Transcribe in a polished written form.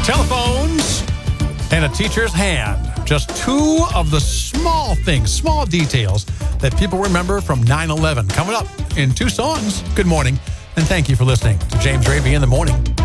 Telephones and a teacher's hand. Just two of the small things, small details that people remember from 9/11. Coming up in two songs. Good morning, and thank you for listening to James Raby in the Morning.